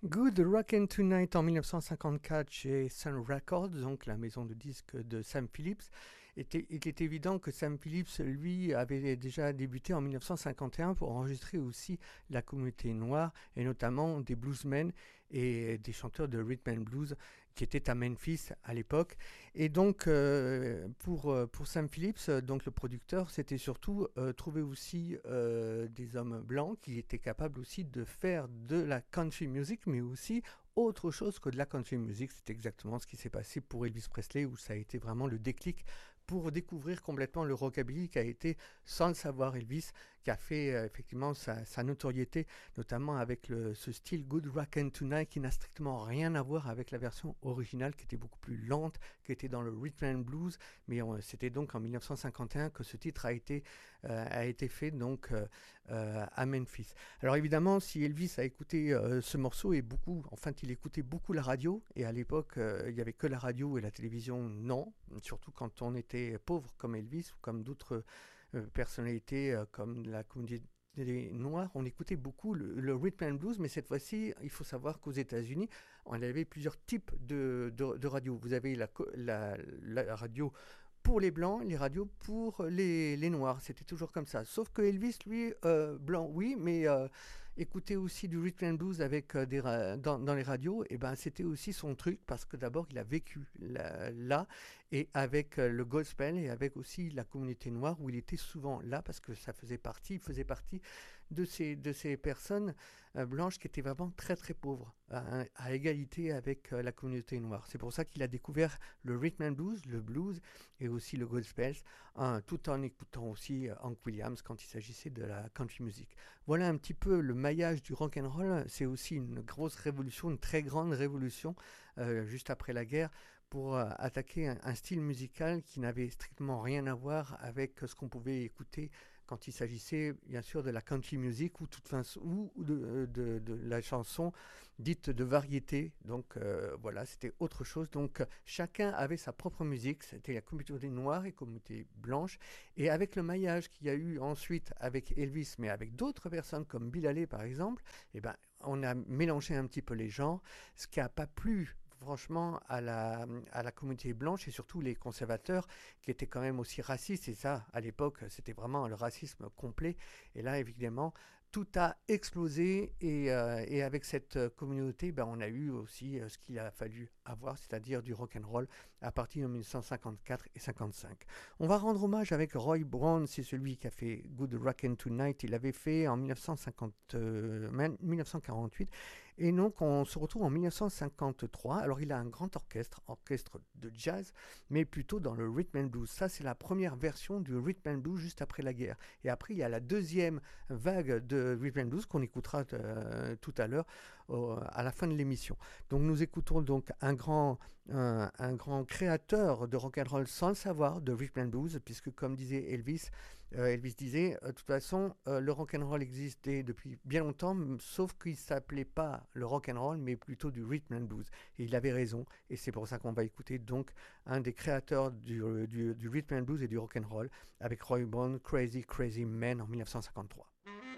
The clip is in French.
Good Rockin' Tonight en 1954 chez Sun Records, donc la maison de disques de Sam Phillips. Il est évident que Sam Phillips, lui, avait déjà débuté en 1951 pour enregistrer aussi la communauté noire et notamment des bluesmen et des chanteurs de rhythm and blues qui étaient à Memphis à l'époque. Et donc, pour Sam Phillips, donc le producteur, c'était surtout trouver aussi des hommes blancs qui étaient capables aussi de faire de la country music, mais aussi autre chose que de la country music. C'est exactement ce qui s'est passé pour Elvis Presley, où ça a été vraiment le déclic pour découvrir complètement le rockabilly qui a été, sans le savoir, Elvis, qui a fait effectivement sa notoriété, notamment avec ce style Good Rockin' Tonight qui n'a strictement rien à voir avec la version originale qui était beaucoup plus lente, qui était dans le rhythm and blues, mais c'était donc en 1951 que ce titre a été fait donc à Memphis. Alors évidemment, si Elvis a écouté ce morceau et beaucoup, enfin il écoutait beaucoup la radio, et à l'époque il n'y avait que la radio et la télévision, non, surtout quand on était pauvre comme Elvis ou comme d'autres personnalités comme la communauté noirs, on écoutait beaucoup le rhythm and blues, mais cette fois-ci, il faut savoir qu'aux États-Unis, on avait plusieurs types de radios. Vous avez la radio pour les blancs, les radios pour les noirs. C'était toujours comme ça. Sauf que Elvis, lui, blanc, oui, mais écouter aussi du rhythm and blues avec dans les radios, et ben c'était aussi son truc parce que d'abord il a vécu là et avec le gospel et avec aussi la communauté noire où il était souvent là parce que il faisait partie de ces personnes blanches qui étaient vraiment très très pauvres à égalité avec la communauté noire. C'est pour ça qu'il a découvert le rhythm and blues, le blues et aussi le gospel, tout en écoutant aussi Hank Williams quand il s'agissait de la country music. Voilà un petit peu le maillage du rock and roll. C'est aussi une grosse révolution, une très grande révolution juste après la guerre pour attaquer un style musical qui n'avait strictement rien à voir avec ce qu'on pouvait écouter quand il s'agissait bien sûr de la country music ou de la chanson dite de variété. Donc voilà, c'était autre chose. Donc chacun avait sa propre musique. C'était la communauté noire et la communauté blanche. Et avec le maillage qu'il y a eu ensuite avec Elvis, mais avec d'autres personnes comme Bill Haley par exemple, eh ben, on a mélangé un petit peu les genres, ce qui n'a pas plu franchement à la communauté blanche et surtout les conservateurs qui étaient quand même aussi racistes, et ça à l'époque c'était vraiment le racisme complet, et là évidemment tout a explosé et avec cette communauté ben, on a eu aussi ce qu'il a fallu avoir, c'est-à-dire du rock and roll à partir de 1954 et 55. On va rendre hommage avec Roy Brown, c'est celui qui a fait Good Rockin' Tonight, il l'avait fait en 1948. Et donc, on se retrouve en 1953. Alors, il a un grand orchestre de jazz, mais plutôt dans le rhythm and blues. Ça, c'est la première version du rhythm and blues juste après la guerre. Et après, il y a la deuxième vague de rhythm and blues qu'on écoutera tout à l'heure à la fin de l'émission. Donc, nous écoutons donc un grand créateur de rock and roll sans le savoir, de rhythm and blues, puisque comme disait Elvis disait, de toute façon, le rock and roll existait depuis bien longtemps, sauf qu'il s'appelait pas le rock and roll, mais plutôt du rhythm and blues. Et il avait raison, et c'est pour ça qu'on va écouter donc un des créateurs du rhythm and blues et du rock and roll avec Roy Brown, Crazy Crazy Man en 1953.